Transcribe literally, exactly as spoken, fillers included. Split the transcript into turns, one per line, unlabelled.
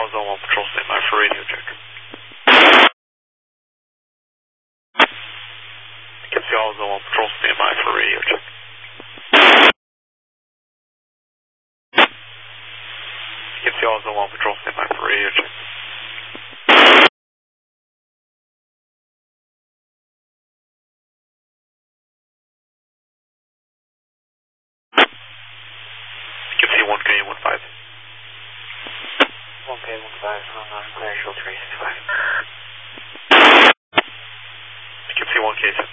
Alpha Zone one Patrol, stand by for radio check. Dixie Alpha Zone one Patrol, stand by for radio check. Dixie Alpha Zone one Patrol, stand by for radio check. Dixie one K one five. one K one five, on clear, show three six five. Dixie one K six.